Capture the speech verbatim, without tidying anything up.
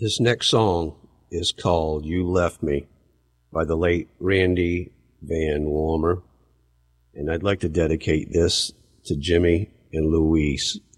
This next song is called You Left Me by the late Randy Van Warmer. And I'd like to dedicate this to Jimmy and Louise.